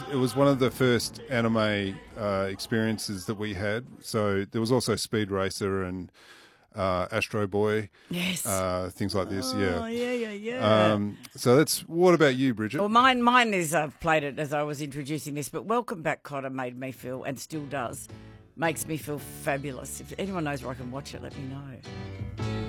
it was one of the first anime experiences that we had. So there was also Speed Racer and Astro Boy. Yes. Things like this, Oh, yeah. So what about you, Bridget? Well, mine is, I've played it as I was introducing this, but Welcome Back, Kotter made me feel, and still does, makes me feel fabulous. If anyone knows where I can watch it, let me know.